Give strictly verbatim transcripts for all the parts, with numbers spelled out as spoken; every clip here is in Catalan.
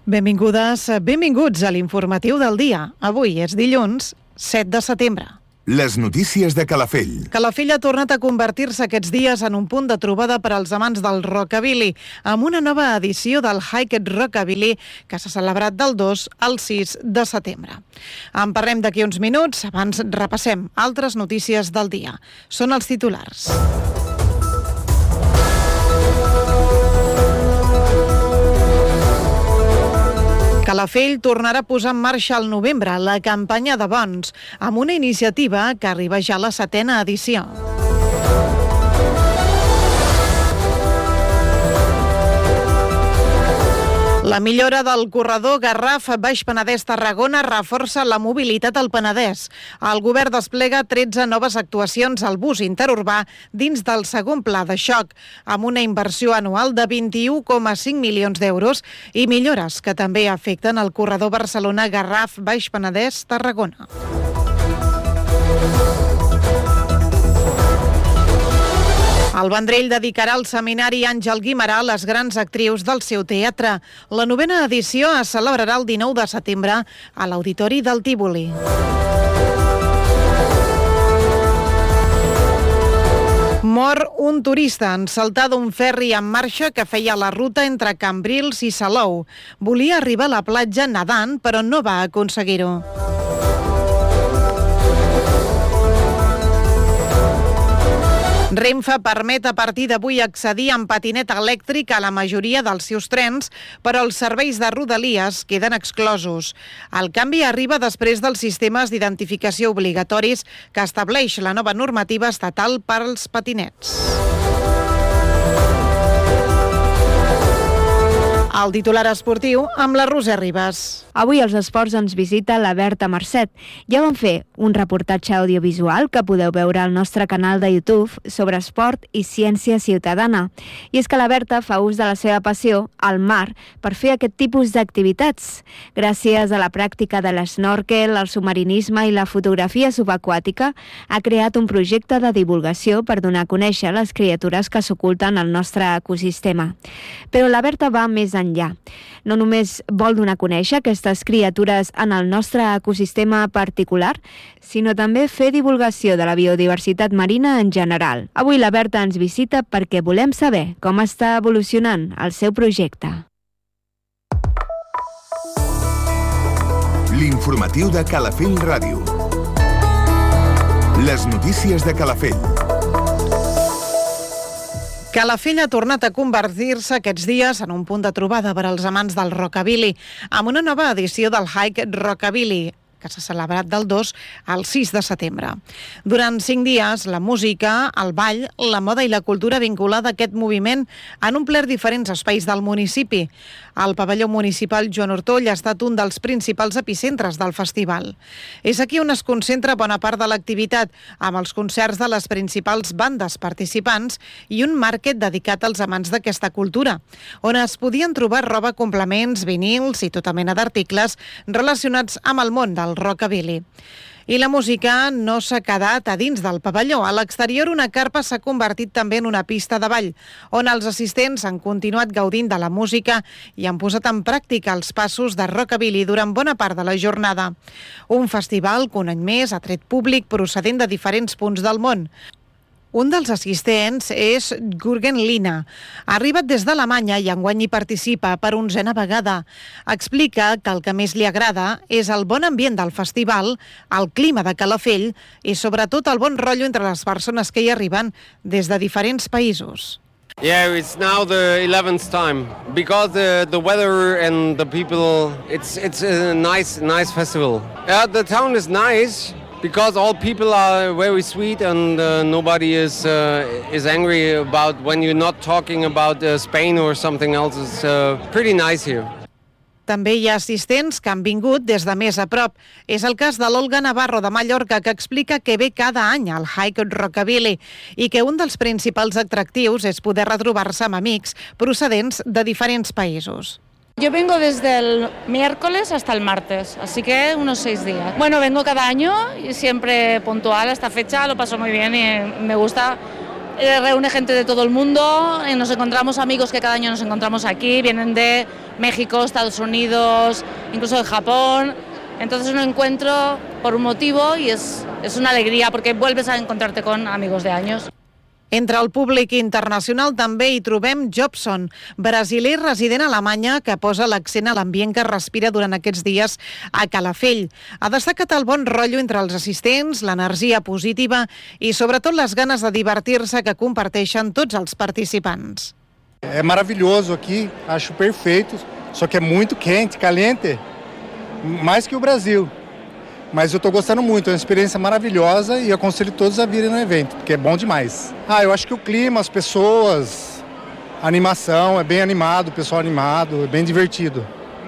Benvingudes, benvinguts a l'informatiu del dia. Avui és dilluns, set de setembre. Les notícies de Calafell. Calafell ha tornat a convertir-se aquests dies en un punt de trobada per als amants del rockabilly, amb una nova edició del Hiked Rockabilly que s'ha celebrat del dos al sis de setembre. En parlem d'aquí uns minuts, abans repassem altres notícies del dia. Són els titulars. Calafell tornarà a posar en marxa al novembre la campanya de bons, amb una iniciativa que arriba ja a la setena edició. La millora del corredor Garraf-Baix Penedès-Tarragona reforça la mobilitat al Penedès. El govern desplega tretze noves actuacions al bus interurbà dins del segon pla de xoc, amb una inversió anual de vint-i-u coma cinc milions d'euros i millores que també afecten el corredor Barcelona-Garraf-Baix Penedès-Tarragona. El Vendrell dedicarà al Seminari Àngel Guimerà les grans actrius del seu teatre. La novena edició es celebrarà el dinou de setembre a l'Auditori del Tívoli. Mor un turista en saltar d'un ferri en marxa que feia la ruta entre Cambrils i Salou. Volia arribar a la platja nedant, però no va aconseguir-ho. Renfe permet a partir d'avui accedir en patinet elèctric a la majoria dels seus trens, però els serveis de Rodalies queden exclosos. El canvi arriba després dels sistemes d'identificació obligatoris que estableix la nova normativa estatal per als patinets. El titular esportiu amb la Roser Ribas. Avui als esports ens visita la Berta Marcet. Ja vam fer un reportatge audiovisual que podeu veure al nostre canal de YouTube sobre esport i ciència ciutadana. I és que la Berta fa ús de la seva passió, al mar, per fer aquest tipus d'activitats. Gràcies a la pràctica de l'esnòrquel, el submarinisme i la fotografia subaquàtica, ha creat un projecte de divulgació per donar a conèixer les criatures que s'oculten al nostre ecosistema. Però la Berta va més enllà. No només vol donar a conèixer aquestes criatures en el nostre ecosistema particular, sinó també fer divulgació de la biodiversitat marina en general. Avui la Berta ens visita perquè volem saber com està evolucionant el seu projecte. L'informatiu de Calafell Ràdio. Les notícies de Calafell. Calafell ha tornat a convertir-se aquests dies en un punt de trobada per als amants del rockabilly, amb una nova edició del Hiked Rockabilly, que s'ha celebrat del dos al sis de setembre. Durant cinc dies, la música, el ball, la moda i la cultura vinculada a aquest moviment han omplert diferents espais del municipi. El pavelló municipal Joan Ortoll ha estat un dels principals epicentres del festival. És aquí on es concentra bona part de l'activitat, amb els concerts de les principals bandes participants i un màrquet dedicat als amants d'aquesta cultura, on es podien trobar roba, complements, vinils i tota mena d'articles relacionats amb el món del rockabilly. I la música no s'ha quedat a dins del pavelló. A l'exterior, una carpa s'ha convertit també en una pista de ball, on els assistents han continuat gaudint de la música i han posat en pràctica els passos de rockabilly durant bona part de la jornada. Un festival que un any més ha tret públic procedent de diferents punts del món. Un dels assistents és Jürgen Lina. Ha arribat des d'Alemanya i enguany hi participa per onzena vegada. Explica que el que més li agrada és el bon ambient del festival, el clima de Calafell i sobretot el bon rotllo entre les persones que hi arriben des de diferents països. Yeah, it's now the eleventh time because the the weather and the people, it's it's a nice nice festival. Yeah, the town is nice. Because all people are very sweet and uh, nobody is uh, is angry about when you're not talking about uh, Spain or something else. It's uh, pretty nice here. També hi ha assistents que han vingut des de més a prop. És el cas de l'Olga Navarro de Mallorca, que explica que ve cada any al Hiked Rockabilly i que un dels principals atractius és poder retrobar-se amb amics procedents de diferents països. Yo vengo desde el miércoles hasta el martes, así que unos seis días. Bueno, vengo cada año y siempre puntual a esta fecha, lo paso muy bien y me gusta Eh, reúne gente de todo el mundo, eh, nos encontramos amigos que cada año nos encontramos aquí, vienen de México, Estados Unidos, incluso de Japón. Entonces es un encuentro por un motivo y es, es una alegría porque vuelves a encontrarte con amigos de años. Entre el públic internacional també hi trobem Jobson, brasiler resident a Alemanya que posa l'accent a l'ambient que respira durant aquests dies a Calafell. Ha destacat el bon rotllo entre els assistents, l'energia positiva i sobretot les ganes de divertir-se que comparteixen tots els participants. É maravilhoso aqui, acho perfeito, só que é muito quente, caliente, mais que o Brasil. Mas eu estou gostando muito, é uma experiência maravilhosa e aconselho todos a virem no evento, porque é bom demais. Ah, eu acho que o clima, as pessoas, a animação, é bem animado, o pessoal animado, é bem divertido.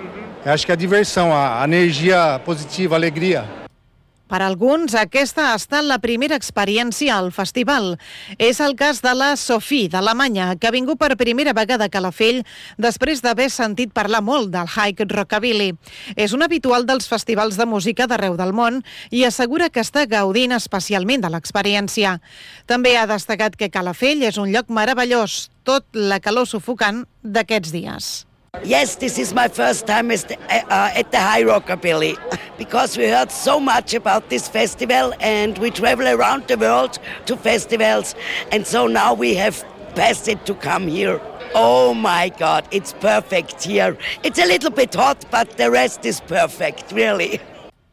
Eu acho que a diversão, a energia positiva, a alegria. Per alguns, aquesta ha estat la primera experiència al festival. És el cas de la Sophie, d'Alemanya, que ha vingut per primera vegada a Calafell després d'haver sentit parlar molt del Hike Rockabilly. És un habitual dels festivals de música d'arreu del món i assegura que està gaudint especialment de l'experiència. També ha destacat que Calafell és un lloc meravellós, tot la calor sufocant d'aquests dies. Yes, this is my first time at the, uh, at the High Rockabilly because we heard so much about this festival and we travel around the world to festivals and so now we have passed it to come here. Oh my God, it's perfect here. It's a little bit hot, but the rest is perfect, really.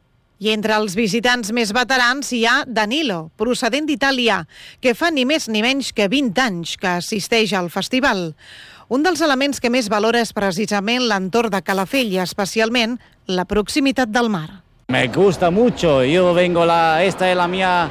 I entre els visitants més veterans hi ha Danilo, procedent d'Itàlia, que fa ni més ni menys que vint anys que assisteix al festival. Un dels elements que més valora és precisament l'entorn de Calafell i especialment la proximitat del mar. Me gusta mucho, yo vengo la, esta es la mía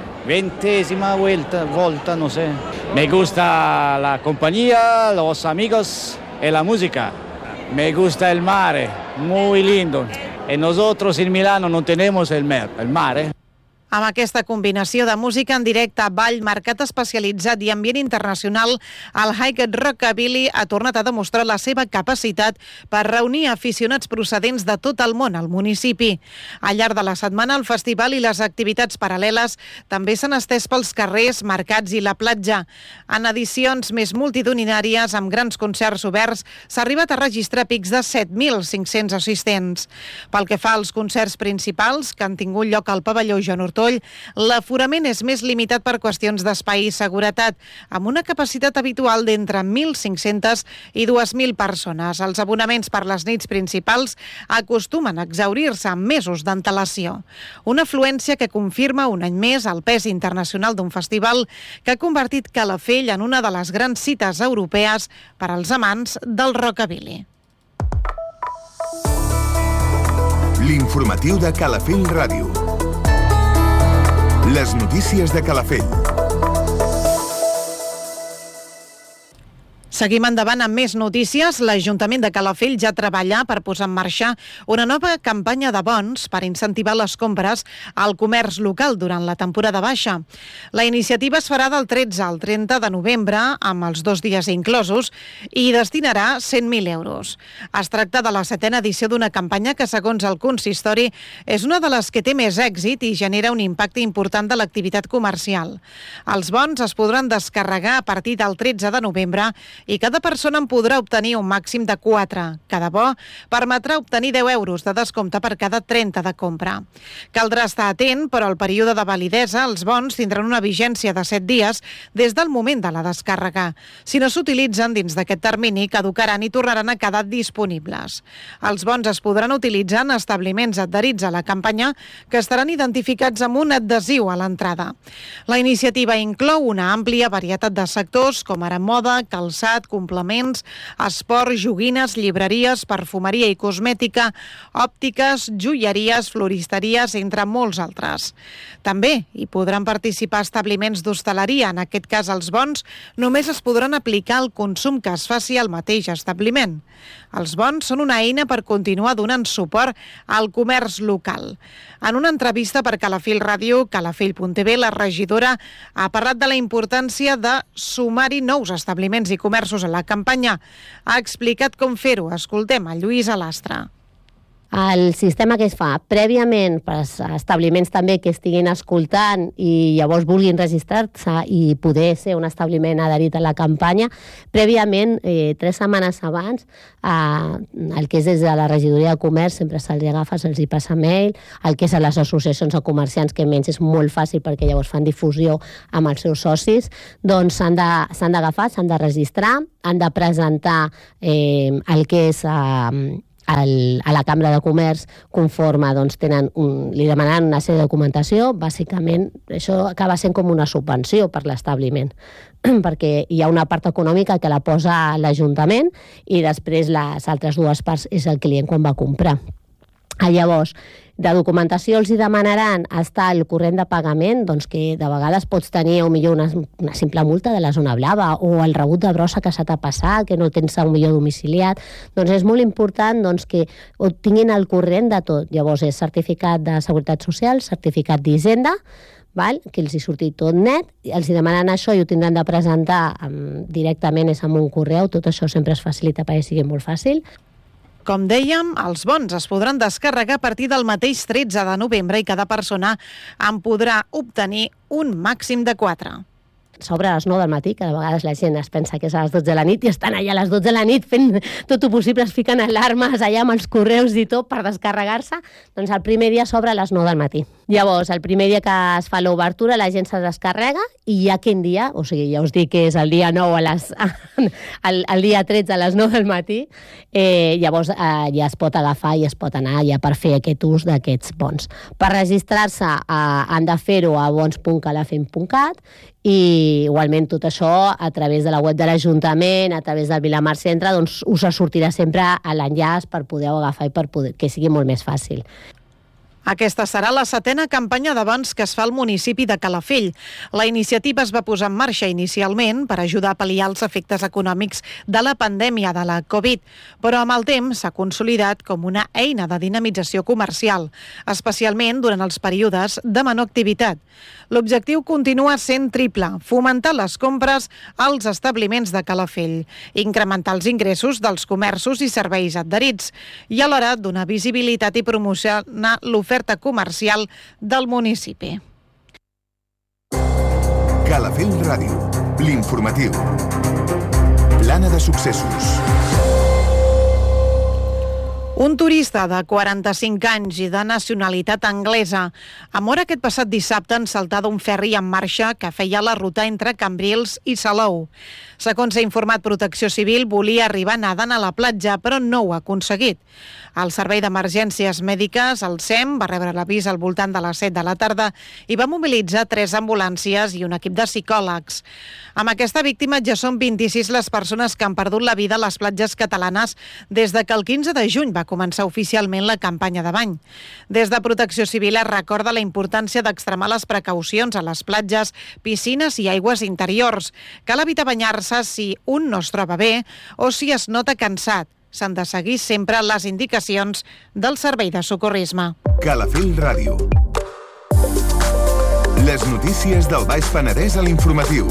ventésima vuelta, volta, no sé. Me gusta la compañía, los amigos y la música. Me gusta el mar, muy lindo. Y nosotros en Milano no tenemos el mar, el mar, ¿eh? Amb aquesta combinació de música en directe, ball, mercat especialitzat i ambient internacional, el Hike Rockabilly ha tornat a demostrar la seva capacitat per reunir aficionats procedents de tot el món al municipi. Al llarg de la setmana, el festival i les activitats paral·leles també s'han estès pels carrers, mercats i la platja. En edicions més multitudinàries, amb grans concerts oberts, s'ha arribat a registrar pics de set mil cinc-cents assistents. Pel que fa als concerts principals, que han tingut lloc al pavelló Joan Hortó, l'aforament és més limitat per qüestions d'espai i seguretat, amb una capacitat habitual d'entre mil cinc-centes i dues mil persones. Els abonaments per les nits principals acostumen a exhaurir-se amb mesos d'antelació. Una afluència que confirma un any més el pes internacional d'un festival que ha convertit Calafell en una de les grans cites europees per als amants del rockabilly. L'informatiu de Calafell Ràdio. Les notícies de Calafell. Seguim endavant amb més notícies. L'Ajuntament de Calafell ja treballa per posar en marxa una nova campanya de bons per incentivar les compres al comerç local durant la temporada baixa. La iniciativa es farà del tretze al trenta de novembre, amb els dos dies inclosos, i destinarà cent mil euros. Es tracta de la setena edició d'una campanya que, segons el consistori, és una de les que té més èxit i genera un impacte important de l'activitat comercial. Els bons es podran descarregar a partir del tretze de novembre i cada persona en podrà obtenir un màxim de quatre. Cada bo permetrà obtenir deu euros de descompte per cada trenta de compra. Caldrà estar atent, però el període de validesa, els bons tindran una vigència de set dies des del moment de la descàrrega. Si no s'utilitzen dins d'aquest termini, caducaran i tornaran a quedar disponibles. Els bons es podran utilitzar en establiments adherits a la campanya que estaran identificats amb un adhesiu a l'entrada. La iniciativa inclou una àmplia varietat de sectors, com ara moda, calçat, complements, esport, joguines, llibreries, perfumeria i cosmètica, òptiques, joieries, floristeries, entre molts altres. També hi podran participar establiments d'hostaleria. En aquest cas, els bons només es podran aplicar al consum que es faci al mateix establiment. Els bons són una eina per continuar donant suport al comerç local. En una entrevista per Calafell Ràdio, calafell punt t v, la regidora ha parlat de la importància de sumar-hi nous establiments i comerços a la campanya. Ha explicat com fer-ho. Escoltem a Lluís Alastre. El sistema que es fa prèviament per establiments també que estiguin escoltant i llavors vulguin registrar-se i poder ser un establiment adherit a la campanya, prèviament, eh, tres setmanes abans, eh, el que és des de la regidoria de comerç sempre se'ls agafa, se'ls hi passa mail, el que és a les associacions de comerciants, que menys és molt fàcil perquè llavors fan difusió amb els seus socis, doncs s'han d'agafar, s'han de registrar, han de presentar eh, el que és... Eh, El, a la Cambra de Comerç conforme doncs, tenen un, li demanen una sèrie de documentació. Bàsicament això acaba sent com una subvenció per l'establiment perquè hi ha una part econòmica que la posa l'Ajuntament i després les altres dues parts és el client quan va comprar. Llavors, de documentació els hi demanaran estar el corrent de pagament, doncs que de vegades pots tenir millor una, una simple multa de la zona blava o el rebut de brossa que se t'ha passat, que no tens millor domiciliat. Doncs és molt important doncs, que tinguin el corrent de tot. Llavors és certificat de Seguretat Social, certificat d'Hisenda, val? Que els hi surti tot net, els hi demanen això i ho tindran de presentar um, directament, és amb un correu, tot això sempre es facilita perquè sigui molt fàcil. Com dèiem, els bons es podran descarregar a partir del mateix tretze de novembre i cada persona en podrà obtenir un màxim de quatre. S'obre a les nou del matí, que de vegades la gent es pensa que és a les dotze de la nit i estan allà a les dotze de la nit fent tot el possible, es fiquen alarmes allà amb els correus i tot per descarregar-se. Doncs el primer dia s'obre a les nou del matí. Llavors, el primer dia que es fa l'obertura, la gent se descarrega i ja quin dia, o sigui, ja us dic que és el dia nou, a les, el, el dia tretze a les nou del matí, eh, llavors eh, ja es pot agafar i es pot anar ja per fer aquest ús d'aquests bons. Per registrar-se eh, han de fer-ho a bons punt calafell punt cat i igualment tot això a través de la web de l'Ajuntament, a través del Vilamar Centre, doncs us sortirà sempre a l'enllaç per poder-ho agafar i per poder, que sigui molt més fàcil. Aquesta serà la setena campanya de bons que es fa al municipi de Calafell. La iniciativa es va posar en marxa inicialment per ajudar a pal·liar els efectes econòmics de la pandèmia de la Covid, però amb el temps s'ha consolidat com una eina de dinamització comercial, especialment durant els períodes de menor activitat. L'objectiu continua sent triple: fomentar les compres als establiments de Calafell, incrementar els ingressos dels comerços i serveis adherits i alhora donar visibilitat i promocionar l'oferta comercial del municipi. Calafell Ràdio, l'informatiu. Plana de successos. Un turista de quaranta-cinc anys i de nacionalitat anglesa ha mort aquest passat dissabte en saltar d'un ferri en marxa que feia la ruta entre Cambrils i Salou. Segons ha informat Protecció Civil, volia arribar nedant a la platja, però no ho ha aconseguit. El Servei d'Emergències Mèdiques, el S E M, va rebre l'avís al voltant de les set de la tarda i va mobilitzar tres ambulàncies i un equip de psicòlegs. Amb aquesta víctima ja són vint-i-sis les persones que han perdut la vida a les platges catalanes des de que el quinze de juny va començar oficialment la campanya de bany. Des de Protecció Civil es recorda la importància d'extremar les precaucions a les platges, piscines i aigües interiors. Cal evitar banyar-se si un no es troba bé o si es nota cansat. S'han de seguir sempre les indicacions del Servei de Socorrisme. Calafell Ràdio. Les notícies del Baix Penedès a l'informatiu.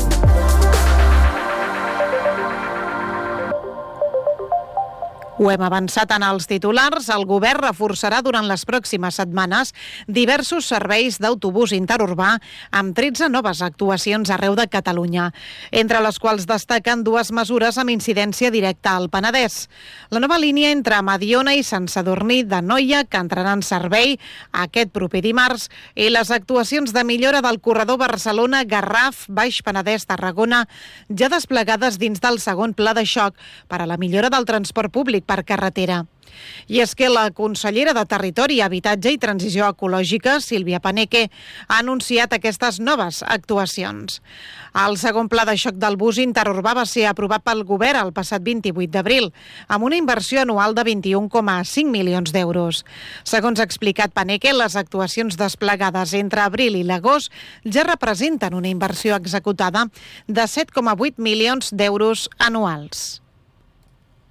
Ho hem avançat en els titulars. El govern reforçarà durant les pròximes setmanes diversos serveis d'autobús interurbà amb tretze noves actuacions arreu de Catalunya, entre les quals destaquen dues mesures amb incidència directa al Penedès. La nova línia entre Mediona i Sant Sadurní d'Anoia, que entrarà en servei aquest proper dimarts, i les actuacions de millora del corredor Barcelona-Garraf, Baix Penedès-Tarragona, ja desplegades dins del segon pla de xoc per a la millora del transport públic per carretera. I és que la consellera de Territori, Habitatge i Transició Ecològica, Sílvia Paneque, ha anunciat aquestes noves actuacions. El segon pla de xoc del bus interurbà va ser aprovat pel govern el passat vint-i-vuit d'abril, amb una inversió anual de vint-i-un coma cinc milions d'euros. Segons ha explicat Paneque, les actuacions desplegades entre abril i l'agost ja representen una inversió executada de set coma vuit milions d'euros anuals.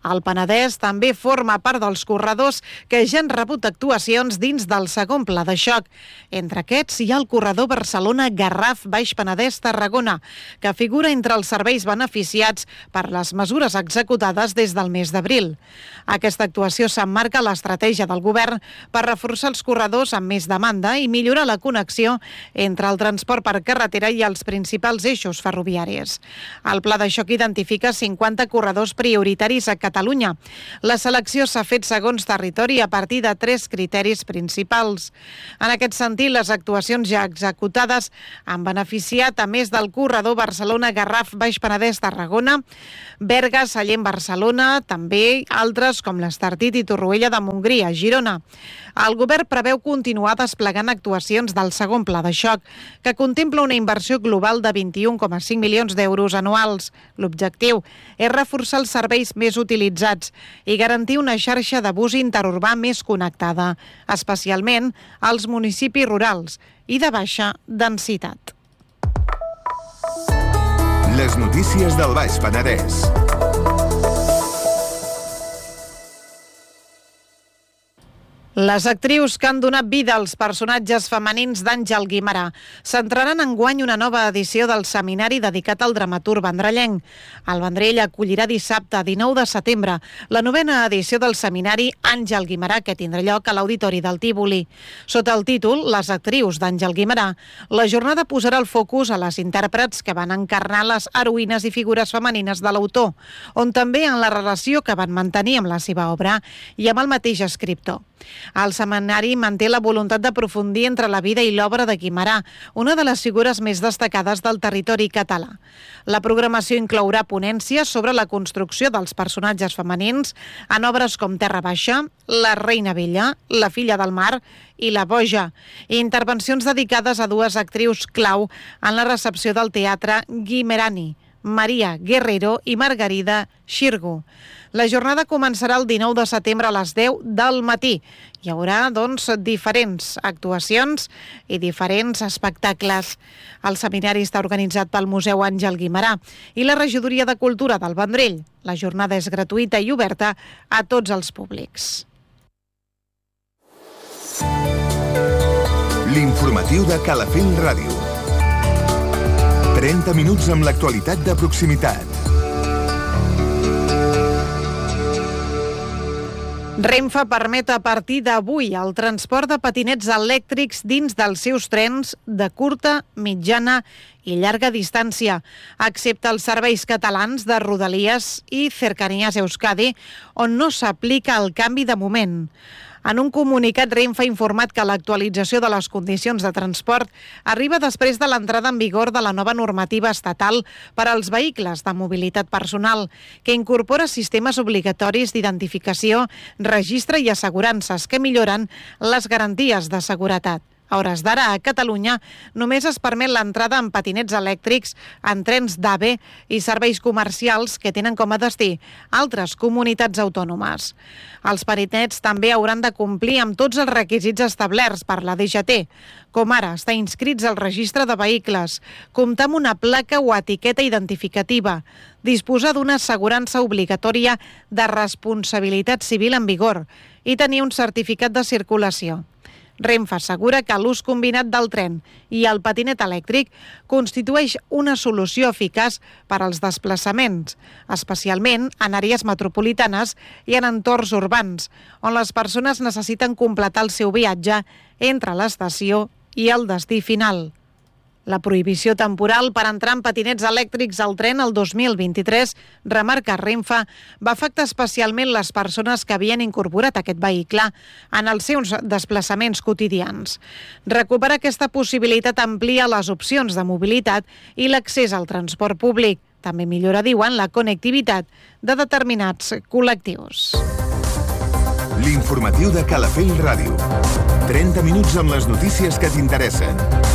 El Penedès també forma part dels corredors que ja han rebut actuacions dins del segon pla de xoc. Entre aquests hi ha el corredor Barcelona-Garraf-Baix Penedès-Tarragona, que figura entre els serveis beneficiats per les mesures executades des del mes d'abril. Aquesta actuació s'emmarca a l'estratègia del govern per reforçar els corredors amb més demanda i millorar la connexió entre el transport per carretera i els principals eixos ferroviaris. El pla de xoc identifica cinquanta corredors prioritaris a Catalunya. La selecció s'ha fet segons territori a partir de tres criteris principals. En aquest sentit, les actuacions ja executades han beneficiat a més del corredor Barcelona-Garraf-Baix Penedès-Tarragona, Berga-Sallent-Barcelona, també altres com l'Estartit i Torroella de Montgrí, a Girona. El govern preveu continuar desplegant actuacions del segon pla de xoc, que contempla una inversió global de vint-i-un coma cinc milions d'euros anuals. L'objectiu és reforçar els serveis més utilitzats i garantir una xarxa de bus interurbà més connectada, especialment als municipis rurals i de baixa densitat. Les notícies del Baix Penedès. Les actrius que han donat vida als personatges femenins d'Àngel Guimerà centraran enguany una nova edició del seminari dedicat al dramaturg vendrellenc. El Vendrell acollirà dissabte, dinou de setembre, la novena edició del seminari Àngel Guimerà, que tindrà lloc a l'Auditori del Tívoli. Sota el títol Les actrius d'Àngel Guimerà, la jornada posarà el focus a les intèrprets que van encarnar les heroïnes i figures femenines de l'autor, on també en la relació que van mantenir amb la seva obra i amb el mateix escriptor. El seminari manté la voluntat d'aprofundir entre la vida i l'obra de Guimerà, una de les figures més destacades del territori català. La programació inclourà ponències sobre la construcció dels personatges femenins en obres com Terra Baixa, La Reina Vella, La Filla del Mar i La Boja, i intervencions dedicades a dues actrius clau en la recepció del teatre guimerani, Maria Guerrero i Margarida Xirgu. La jornada començarà el dinou de setembre a les deu del matí. Hi haurà, doncs, diferents actuacions i diferents espectacles. El seminari està organitzat pel Museu Àngel Guimerà i la Regidoria de Cultura del Vendrell. La jornada és gratuïta i oberta a tots els públics. L'informatiu de Calafell Ràdio. trenta minuts amb l'actualitat de proximitat. Renfe permet a partir d'avui el transport de patinets elèctrics dins dels seus trens de curta, mitjana i llarga distància, excepte els serveis catalans de Rodalies i Cercanías Euskadi, on no s'aplica el canvi de moment. En un comunicat, Renfe ha informat que l'actualització de les condicions de transport arriba després de l'entrada en vigor de la nova normativa estatal per als vehicles de mobilitat personal, que incorpora sistemes obligatoris d'identificació, registre i assegurances que milloren les garanties de seguretat. A hores d'ara, a Catalunya, només es permet l'entrada en patinets elèctrics en trens d'AVE i serveis comercials que tenen com a destí altres comunitats autònomes. Els patinets també hauran de complir amb tots els requisits establerts per la D G T, com ara estar inscrits al registre de vehicles, comptar amb una placa o etiqueta identificativa, disposar d'una assegurança obligatòria de responsabilitat civil en vigor i tenir un certificat de circulació. Renfe assegura que l'ús combinat del tren i el patinet elèctric constitueix una solució eficaç per als desplaçaments, especialment en àrees metropolitanes i en entorns urbans, on les persones necessiten completar el seu viatge entre l'estació i el destí final. La prohibició temporal per entrar en patinets elèctrics al tren el dos mil vint-i-tres, remarca Renfe, va afectar especialment les persones que havien incorporat aquest vehicle en els seus desplaçaments quotidians. Recuperar aquesta possibilitat amplia les opcions de mobilitat i l'accés al transport públic. També millora, diuen, la connectivitat de determinats col·lectius. L'informatiu de Calafell Ràdio. trenta minuts amb les notícies que t'interessen.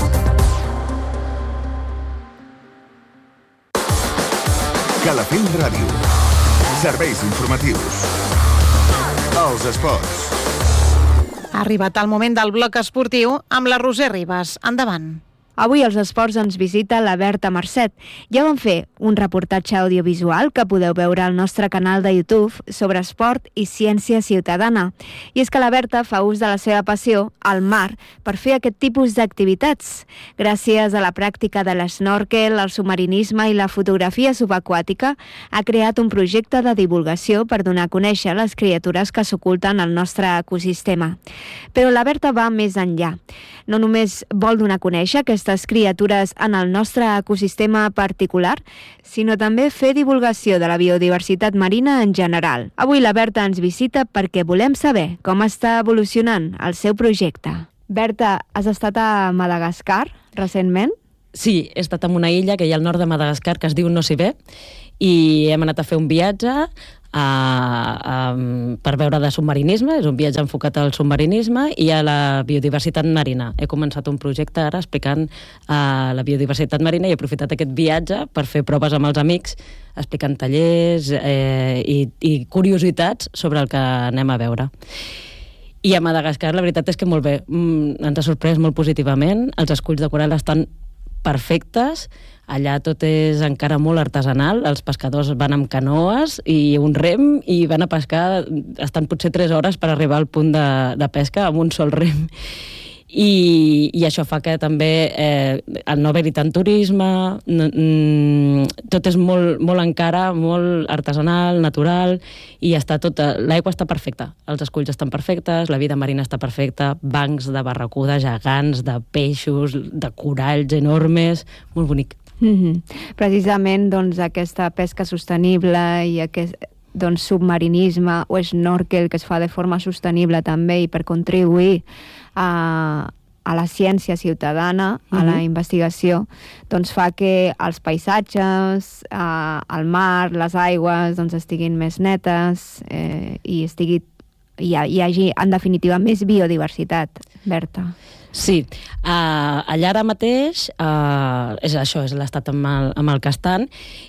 Calafell Ràdio. Serveis informatius. Els esports. Ha arribat el moment del bloc esportiu amb la Roser Ribas. Endavant. Avui als esports ens visita la Berta Marcet. Ja vam fer un reportatge audiovisual que podeu veure al nostre canal de YouTube sobre esport i ciència ciutadana. I és que la Berta fa ús de la seva passió, al mar, per fer aquest tipus d'activitats. Gràcies a la pràctica de l'esnorkel, el submarinisme i la fotografia subaquàtica, ha creat un projecte de divulgació per donar a conèixer les criatures que s'oculten al nostre ecosistema. Però la Berta va més enllà. No només vol donar a conèixer aquestes criatures en el nostre ecosistema particular, sinó també fer divulgació de la biodiversitat marina en general. Avui la Berta ens visita perquè volem saber com està evolucionant el seu projecte. Berta, has estat a Madagascar recentment? Sí, he estat en una illa que hi ha al nord de Madagascar que es diu Nosy-Be i hem anat a fer un viatge a, a, per veure de submarinisme, és un viatge enfocat al submarinisme i a la biodiversitat marina. He començat un projecte ara explicant uh, la biodiversitat marina i he aprofitat aquest viatge per fer proves amb els amics, explicant tallers eh, i, i curiositats sobre el que anem a veure. I a Madagascar la veritat és que molt bé, mm, ens ha sorprès molt positivament, els esculls de coral estan perfectes, allà tot és encara molt artesanal, els pescadors van amb canoes i un rem i van a pescar, estan potser tres hores per arribar al punt de, de pesca amb un sol rem. I, i això fa que també eh, el no haver-hi tant turisme, mm, tot és molt, molt encara, molt artesanal, natural, i està tot, l'aigua està perfecta, els esculls estan perfectes, la vida marina està perfecta, bancs de barracuda gegants, de peixos, de coralls enormes, molt bonic. Mm-hmm. Precisament doncs, aquesta pesca sostenible i aquest doncs, submarinisme o snorkel que es fa de forma sostenible també i per contribuir a, a la ciència ciutadana, a la uh-huh. investigació, doncs fa que els paisatges, eh, el mar, les aigües doncs, estiguin més netes eh, i estigui, hi, hi hagi, en definitiva, més biodiversitat, Berta. Sí, uh, allà ara mateix uh, és això, és l'estat amb, el, amb el que estan,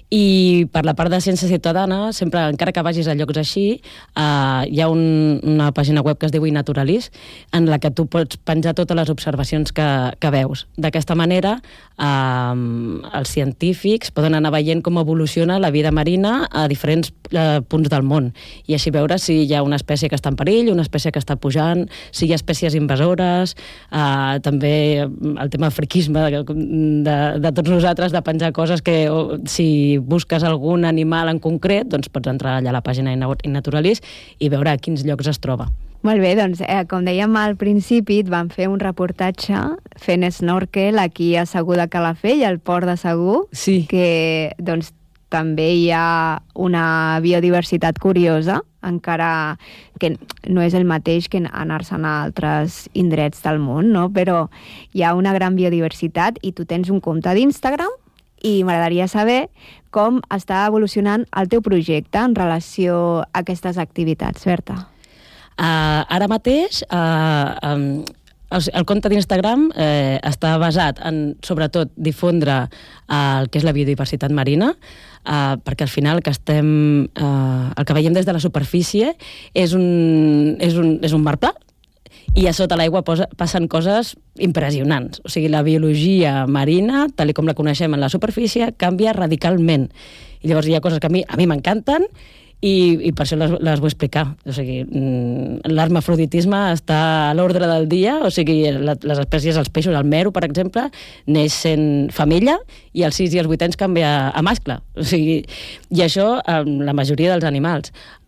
i per la part de ciència ciutadana, sempre, encara que vagis a llocs així, uh, hi ha un, una pàgina web que es diu iNaturalis, en la que tu pots penjar totes les observacions que, que veus. D'aquesta manera, uh, els científics poden anar veient com evoluciona la vida marina a diferents uh, punts del món, i així veure si hi ha una espècie que està en perill, una espècie que està pujant, si hi ha espècies invasores, uh, Uh, també el tema friquisme de, de, de tots nosaltres, de penjar coses que o, si busques algun animal en concret, doncs pots entrar allà a la pàgina iNaturalis i veure a quins llocs es troba. Molt bé, doncs eh, com dèiem al principi, et vam fer un reportatge fent snorkel aquí a Segur de Calafell, al port de Segur, sí. que doncs també hi ha una biodiversitat curiosa, encara que no és el mateix que anar-se'n a altres indrets del món, no? Però hi ha una gran biodiversitat i tu tens un compte d'Instagram i m'agradaria saber com està evolucionant el teu projecte en relació a aquestes activitats, Berta. Uh, ara mateix... Uh, um... El compte d'Instagram eh, està basat en, sobretot, difondre eh, el que és la biodiversitat marina, eh, perquè al final el que, estem, eh, el que veiem des de la superfície és un, és un, és un mar pla, i a sota l'aigua passen coses impressionants. O sigui, la biologia marina, tal com la coneixem en la superfície, canvia radicalment. I llavors hi ha coses que a mi a mi m'encanten, I, i per això les, les vull explicar. O sigui, l'hermafroditisme està a l'ordre del dia, o sigui, la, les espècies, els peixos, el mero, per exemple, neix sent femella i als sis i als vuit anys canvia a mascle. O sigui, i això amb la majoria dels animals.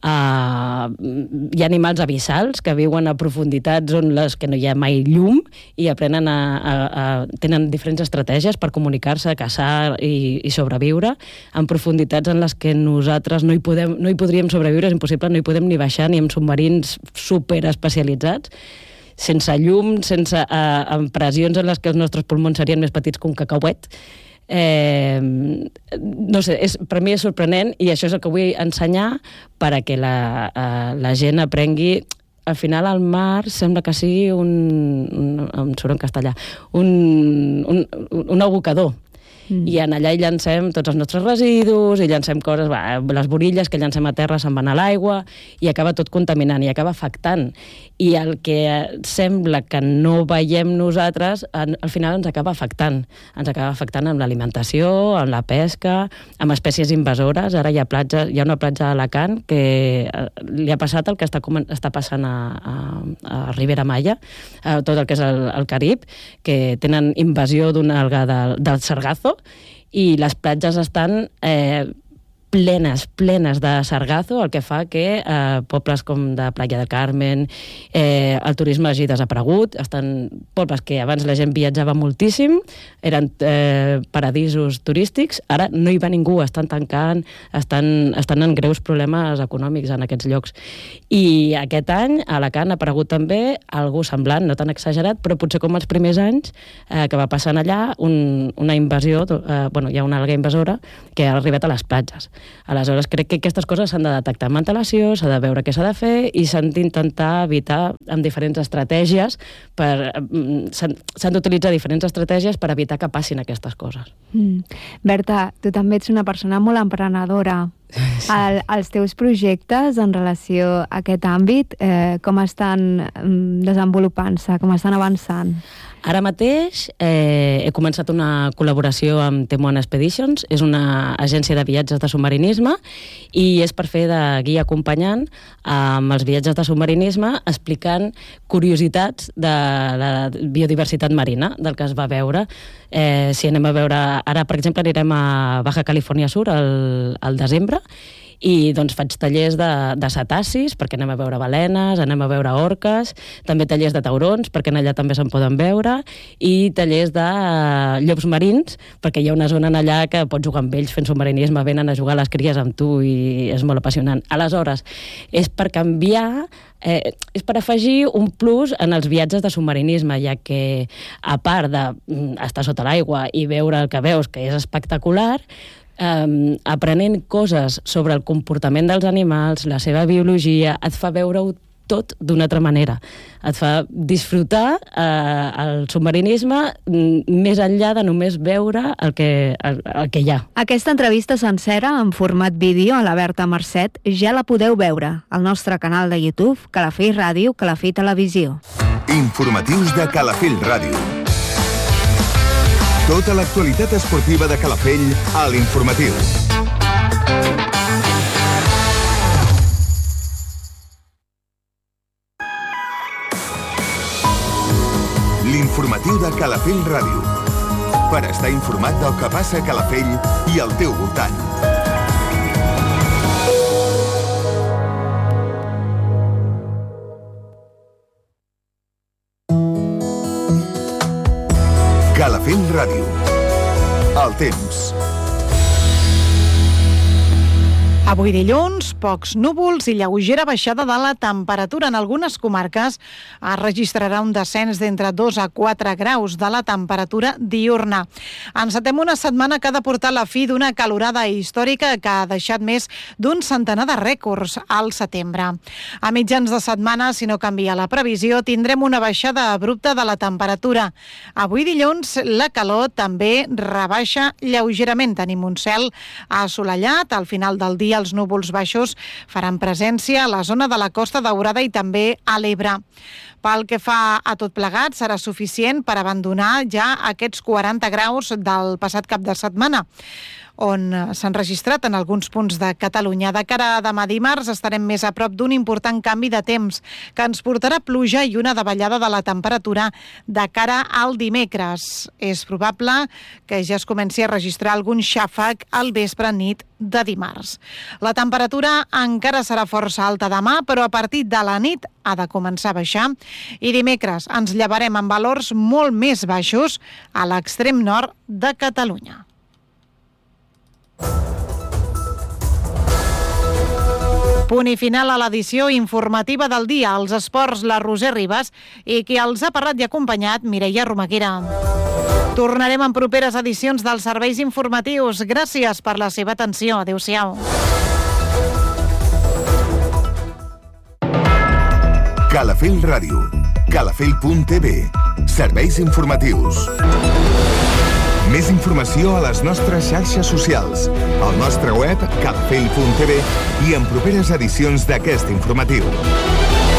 Uh, hi ha animals abissals que viuen a profunditats on les que no hi ha mai llum i aprenen a, a, a tenen diferents estratègies per comunicar-se, caçar i, i sobreviure en profunditats en les que nosaltres no hi podem, no hi podríem sobreviure, és impossible, no hi podem ni baixar ni amb submarins super especialitzats, sense llum, sense uh, amb pressions en les que els nostres pulmons serien més petits que un cacauet. Eh, no sé, és, per mi és sorprenent i això és el que vull ensenyar per a que la, uh, la gent aprengui. Al final el mar sembla que sigui un, un em surt en castellà, un, un, un abocador, Mm. I en allà hi llancem tots els nostres residus, i llancem coses, va, les borilles que llancem a terra se'n van a l'aigua, i acaba tot contaminant, i acaba afectant. I el que sembla que no veiem nosaltres, al final ens acaba afectant. Ens acaba afectant amb l'alimentació, amb la pesca, amb espècies invasores. Ara hi ha, platja, hi ha una platja a Alacant que li ha passat el que està, està passant a, a, a Ribera Maya, a tot el que és el, el Carib, que tenen invasió d'una alga del, del sargazo, i les platges estan eh, plenes, plenes de sargazo, el que fa que eh, pobles com de Playa del Carmen, eh, el turisme hagi desaparegut, estan pobles que abans la gent viatjava moltíssim, eren eh, paradisos turístics, ara no hi va ningú, estan tancant, estan, estan en greus problemes econòmics en aquests llocs. I aquest any a Alacant ha aparegut també algú semblant, no tan exagerat, però potser com els primers anys eh, que va passant allà un, una invasió, eh, bueno, hi ha una alga invasora que ha arribat a les platges. Aleshores, crec que aquestes coses s'han de detectar amb antelació, s'ha de veure què s'ha de fer i s'han d'intentar evitar amb diferents estratègies, per, s'han d'utilitzar diferents estratègies per evitar que passin aquestes coses. Mm. Berta, tu també ets una persona molt emprenedora. Sí. El, els teus projectes en relació a aquest àmbit, eh, com estan desenvolupant-se, com estan avançant? Ara mateix eh, he començat una col·laboració amb Temuan Expeditions, és una agència de viatges de submarinisme i és per fer de guia acompanyant amb els viatges de submarinisme explicant curiositats de la biodiversitat marina, del que es va veure. Eh, si anem a veure, ara per exemple anirem a Baja California Sur al, al desembre, i doncs faig tallers de, de cetacis, perquè anem a veure balenes, anem a veure orques, també tallers de taurons, perquè allà també se'n poden veure, i tallers de llops marins, perquè hi ha una zona allà que pots jugar amb ells fent submarinisme, venen a jugar les cries amb tu i és molt apassionant. Aleshores, és per canviar, eh, és per afegir un plus en els viatges de submarinisme, ja que a part d'estar sota l'aigua i veure el que veus, que és espectacular, Um, aprenent coses sobre el comportament dels animals, la seva biologia, et fa veure-ho tot d'una altra manera. Et fa disfrutar eh, el submarinisme més enllà de només veure el que, el, el que hi ha. Aquesta entrevista sencera en format vídeo a la Berta Marcet ja la podeu veure al nostre canal de YouTube, Calafell Ràdio, Calafell Televisió. Informatius de Calafell Ràdio. Tota l'actualitat esportiva de Calafell a l'Informatiu. L'Informatiu de Calafell Ràdio. Per estar informat del que passa a Calafell i al teu voltant. Calafell Ràdio. El temps. Avui dilluns, pocs núvols i lleugera baixada de la temperatura. En algunes comarques es registrarà un descens d'entre dos a quatre graus de la temperatura diurna. Encetem una setmana que ha de portar la fi d'una calorada històrica que ha deixat més d'un centenar de rècords al setembre. A mitjans de setmana, si no canvia la previsió, tindrem una baixada abrupta de la temperatura. Avui dilluns, la calor també rebaixa lleugerament. Tenim un cel assolellat. Al final del dia els núvols baixos faran presència a la zona de la Costa Daurada i també a l'Ebre. Pel que fa a tot plegat, serà suficient per abandonar ja aquests quaranta graus del passat cap de setmana, on s'han registrat en alguns punts de Catalunya. De cara a demà dimarts estarem més a prop d'un important canvi de temps que ens portarà pluja i una davallada de la temperatura de cara al dimecres. És probable que ja es comenci a registrar algun xàfec al vespre nit de dimarts. La temperatura encara serà força alta demà, però a partir de la nit ha de començar a baixar i dimecres ens llevarem amb valors molt més baixos a l'extrem nord de Catalunya. Punt i final a l'edició informativa del dia. Els esports, la Roser Ribas, i qui els ha parlat i acompanyat, Mireia Romaguera. Tornarem en properes edicions dels serveis informatius. Gràcies per la seva atenció. Adéu-siau. Calafell Ràdio. Calafell punt t v. Serveis informatius. Més informació a les nostres xarxes socials, al nostre web calafell punt tv i en properes edicions d'aquest informatiu.